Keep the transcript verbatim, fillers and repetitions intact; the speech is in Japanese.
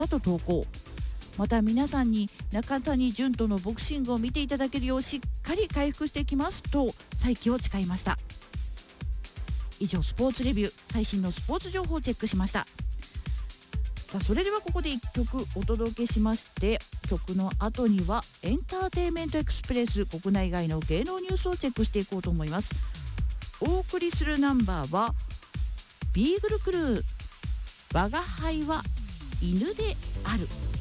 と投稿。また皆さんに中谷潤人のボクシングを見ていただけるようしっかり回復していきますと再起を誓いました。以上スポーツレビュー、最新のスポーツ情報をチェックしました。さあそれではここでいっきょくお届けしまして、曲の後にはエンターテインメントエクスプレス国内外の芸能ニュースをチェックしていこうと思います。お送りするナンバーはビーグルクルー、我が輩は犬である。